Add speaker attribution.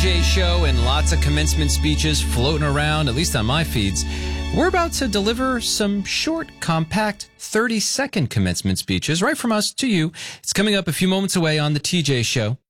Speaker 1: TJ Show and lots of commencement speeches floating around, at least on my feeds. We're about to deliver some short, compact, 30-second commencement speeches right from us to you. It's coming up a few moments away on the TJ Show.